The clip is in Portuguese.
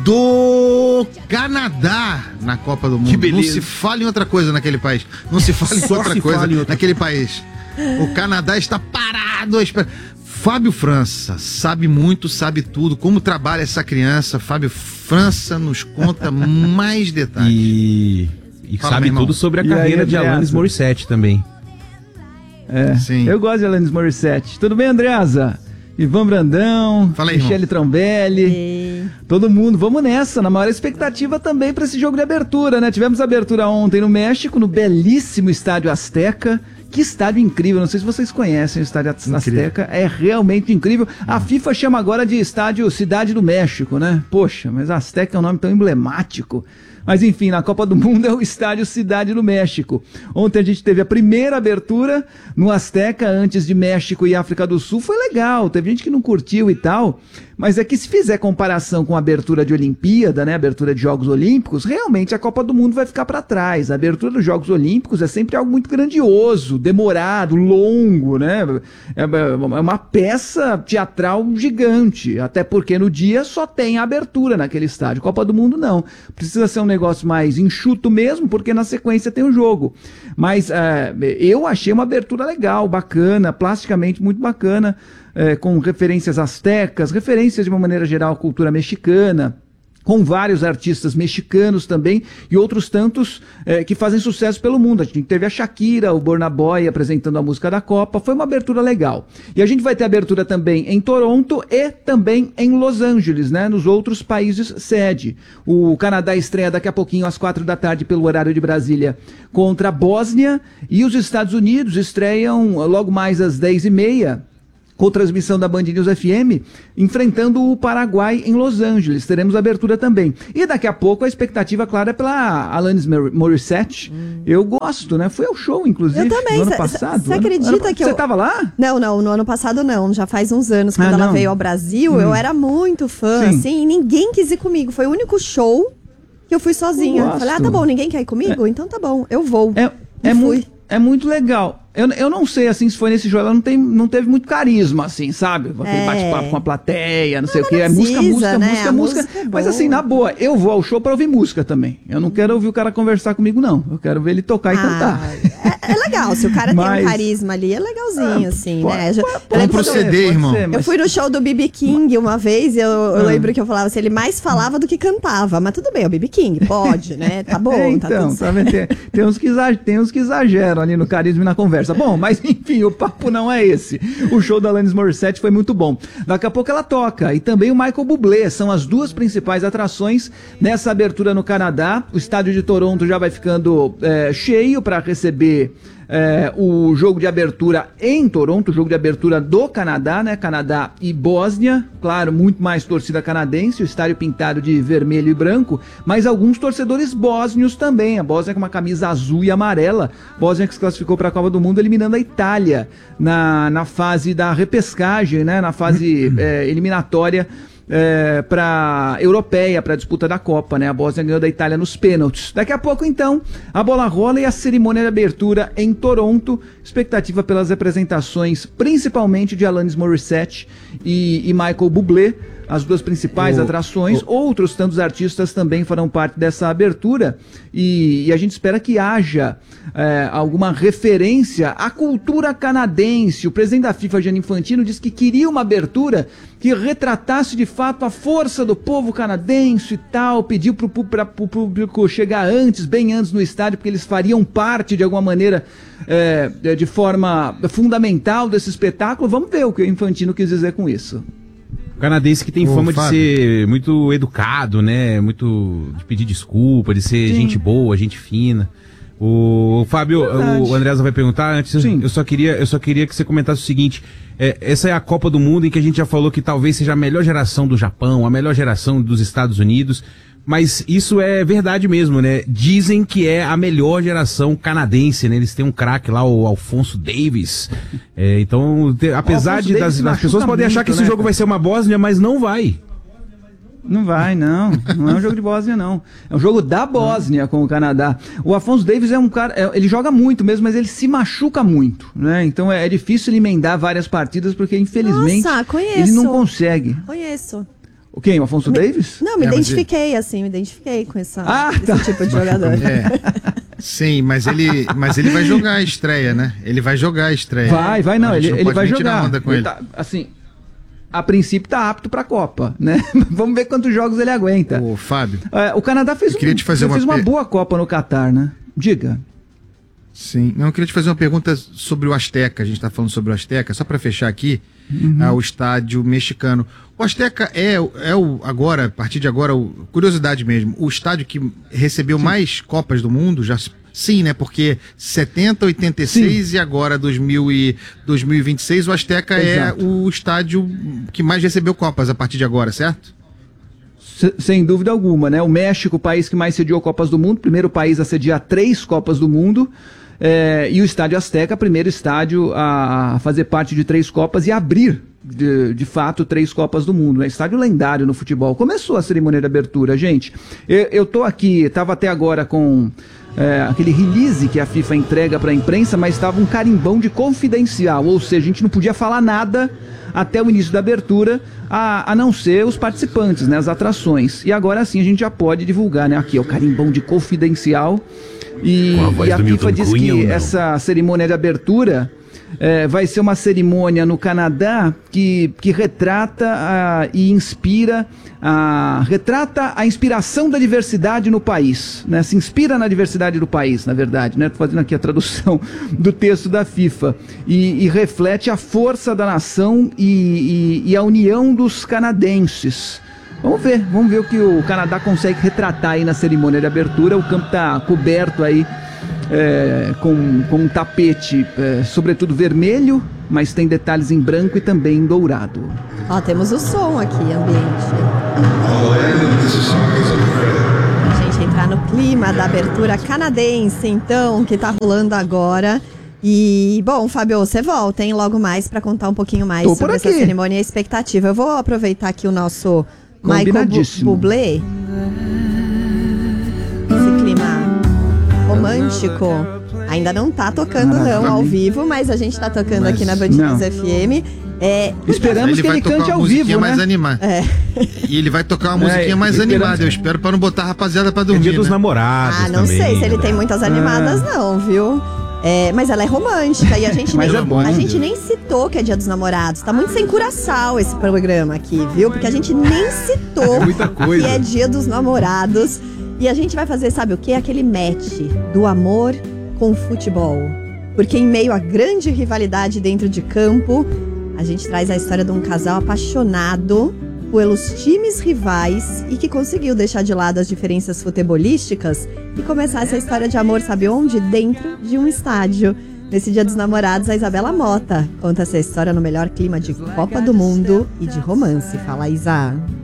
do Canadá na Copa do Mundo. Que beleza. Não se fala em outra coisa naquele país. Não se fala em outra coisa naquele país. O Canadá está parado à espera. Fábio França sabe muito, sabe tudo. Como trabalha essa criança? Fábio França nos conta mais detalhes. E sabe tudo sobre a carreira de Alanis Morissette também. Sim. Eu gosto de Alanis Morissette. Tudo bem, Andreasa? Ivan Brandão, Fala aí, Michele Trombelli, todo mundo, vamos nessa, na maior expectativa também para esse jogo de abertura, né? Tivemos abertura ontem no México, no belíssimo Estádio Azteca. Que estádio incrível, não sei se vocês conhecem o Estádio Azteca, é realmente incrível. A FIFA chama agora de Estádio Cidade do México, né? Poxa, mas Azteca é um nome tão emblemático. Mas enfim, na Copa do Mundo é o Estádio Cidade do México. Ontem a gente teve a primeira abertura no Azteca, antes de México e África do Sul. Foi legal, teve gente que não curtiu e tal. Mas é que se fizer comparação com a abertura de Olimpíada, né, a abertura de Jogos Olímpicos, realmente a Copa do Mundo vai ficar para trás. A abertura dos Jogos Olímpicos é sempre algo muito grandioso, demorado, longo, né? É uma peça teatral gigante, até porque no dia só tem a abertura naquele estádio. Copa do Mundo não. Precisa ser um negócio mais enxuto mesmo, porque na sequência tem o jogo. Mas eu achei uma abertura legal, bacana, plasticamente muito bacana. Com referências astecas, referências de uma maneira geral à cultura mexicana, com vários artistas mexicanos também e outros tantos que fazem sucesso pelo mundo. A gente teve a Shakira, o Burna Boy apresentando a música da Copa, foi uma abertura legal. E a gente vai ter abertura também em Toronto e também em Los Angeles, né, nos outros países sede. O Canadá estreia daqui a pouquinho às 4 da tarde pelo horário de Brasília contra a Bósnia e os Estados Unidos estreiam logo mais às 10h30, com transmissão da Band News FM, enfrentando o Paraguai em Los Angeles. Teremos abertura também. E daqui a pouco a expectativa, claro, é pela Alanis Morissette. Eu gosto, né? Fui ao show, inclusive, eu também. no ano passado. Você acredita que Você tava lá? Não, no ano passado não. Já faz uns anos, quando ela veio ao Brasil, eu era muito fã, assim, e ninguém quis ir comigo. Foi o único show que eu fui sozinha. Eu falei, tá bom, ninguém quer ir comigo? Então tá bom, eu vou. É muito legal. Eu não sei, assim, se foi nesse jogo, ela não teve muito carisma, assim, sabe? Aquele bate-papo com a plateia, não sei o quê. É música. É mas assim, na boa, eu vou ao show pra ouvir música também. Eu não quero ouvir o cara conversar comigo, não. Eu quero ver ele tocar e cantar. É legal, se o cara tem um carisma ali, é legalzinho, assim, né? Vamos proceder, irmão. Eu fui no show do B.B. King uma vez e eu lembro que eu falava assim, ele mais falava do que cantava. Mas tudo bem, é o B.B. King, pode, né? Tá bom, então, tá tudo certo. Tem uns que exageram ali no carisma e na conversa. Bom, mas enfim, o papo não é esse. O show da Alanis Morissette foi muito bom. Daqui a pouco ela toca. E também o Michael Bublé. São as duas principais atrações nessa abertura no Canadá. O estádio de Toronto já vai ficando cheio para receber o jogo de abertura em Toronto, o jogo de abertura do Canadá, né? Canadá e Bósnia, claro, muito mais torcida canadense, o estádio pintado de vermelho e branco, mas alguns torcedores bósnios também. A Bósnia com uma camisa azul e amarela, Bósnia que se classificou para a Copa do Mundo eliminando a Itália na fase da repescagem, né? Na fase eliminatória para europeia, para a disputa da Copa, né? A Bósnia ganhou da Itália nos pênaltis. Daqui a pouco, então, a bola rola e a cerimônia de abertura em Toronto. Expectativa pelas apresentações, principalmente de Alanis Morissette e Michael Bublé, as duas principais atrações. Outros tantos artistas também farão parte dessa abertura e a gente espera que haja alguma referência à cultura canadense. O presidente da FIFA, Gianni Infantino, disse que queria uma abertura que retratasse de fato a força do povo canadense e tal, pediu para o público chegar antes, bem antes no estádio, porque eles fariam parte de alguma maneira, de forma fundamental desse espetáculo. Vamos ver o que o Infantino quis dizer com isso. O canadense que tem fama de ser muito educado, né? Muito de pedir desculpa, de ser gente boa, gente fina. O Fábio, o Andreasa vai perguntar antes. Eu só queria que você comentasse o seguinte: essa é a Copa do Mundo em que a gente já falou que talvez seja a melhor geração do Japão, a melhor geração dos Estados Unidos. Mas isso é verdade mesmo, né? Dizem que é a melhor geração canadense, né? Eles têm um craque lá, o Alphonso Davies. Então, apesar de das pessoas podem achar que esse jogo vai ser uma Bósnia, mas não vai. Não vai, não. Não é um jogo de Bósnia, não. É um jogo da Bósnia com o Canadá. O Alphonso Davies é um cara, ele joga muito mesmo, mas ele se machuca muito, né? Então é difícil ele emendar várias partidas, porque infelizmente ele não consegue. Conheço. Quem? O Afonso Davis? Não, me identifiquei com esse tipo de jogador. Sim, mas ele vai jogar a estreia, né? Ele vai jogar a estreia. Ele vai jogar. Assim, a princípio tá apto pra Copa, né? Vamos ver quantos jogos ele aguenta. Ô, Fábio. O Canadá fez uma boa Copa no Catar, né? Diga. Sim. Não, eu queria te fazer uma pergunta sobre o Azteca. A gente tá falando sobre o Azteca, só pra fechar aqui, o estádio mexicano. O Azteca agora, a partir de agora, curiosidade mesmo, o estádio que recebeu mais Copas do Mundo, sim, né? Porque 70, 86 e agora 2026, o Azteca é o estádio que mais recebeu Copas a partir de agora, certo? Sem dúvida alguma, né? O México, o país que mais sediou Copas do Mundo, primeiro país a sediar 3 Copas do Mundo. E o Estádio Azteca, primeiro estádio a fazer parte de 3 Copas e abrir, de fato, 3 Copas do Mundo. Estádio lendário no futebol. Começou a cerimônia de abertura, gente. Eu tô aqui, estava até agora com aquele release que a FIFA entrega para a imprensa, mas estava um carimbão de confidencial, ou seja, a gente não podia falar nada até o início da abertura, a não ser os participantes, né, as atrações. E agora sim a gente já pode divulgar, né? Aqui é o carimbão de confidencial. E a FIFA diz que essa cerimônia de abertura vai ser uma cerimônia no Canadá que retrata e inspira, retrata a inspiração da diversidade no país, né? Se inspira na diversidade do país, na verdade, né? Tô fazendo aqui a tradução do texto da FIFA e reflete a força da nação e a união dos canadenses. Vamos ver o que o Canadá consegue retratar aí na cerimônia de abertura. O campo está coberto aí com um tapete, sobretudo vermelho, mas tem detalhes em branco e também em dourado. Temos o som aqui, ambiente. A gente entrar no clima da abertura canadense, então, que tá rolando agora. E, bom, Fábio, você volta, hein, logo mais para contar um pouquinho mais sobre essa cerimônia e a expectativa. Eu vou aproveitar aqui o nosso Michael Bublé, esse clima romântico. Ainda não tá tocando ao vivo, mas a gente tá tocando aqui na Band News FM. Esperamos que ele cante ao vivo, né? E ele vai tocar uma musiquinha mais animada. Eu espero pra não botar a rapaziada pra dormir. Dia dos Namorados não também, sei se ele tem muitas animadas não, viu? Mas ela é romântica e a gente nem citou que é Dia dos Namorados. Tá muito sem curaçao esse programa aqui, viu? Porque a gente nem citou que é Dia dos Namorados. E a gente vai fazer, sabe o quê? Aquele match do amor com o futebol. Porque em meio à grande rivalidade dentro de campo, a gente traz a história de um casal apaixonado pelos times rivais e que conseguiu deixar de lado as diferenças futebolísticas e começar essa história de amor, sabe onde? Dentro de um estádio. Nesse Dia dos Namorados, a Isabela Mota conta essa história no melhor clima de Copa do Mundo e de romance. Fala, Isa.